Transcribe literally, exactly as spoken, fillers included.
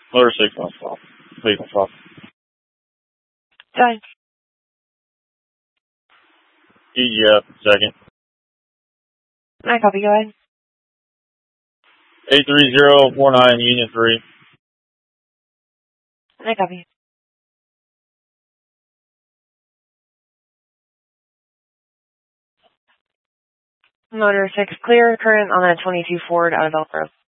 Motor six one stop. Please don't stop. Done. E G F, second. I copy, go ahead. eight three zero four nine, Union three. I copy. Motor six clear, current on that twenty-two Ford out of Elk Grove.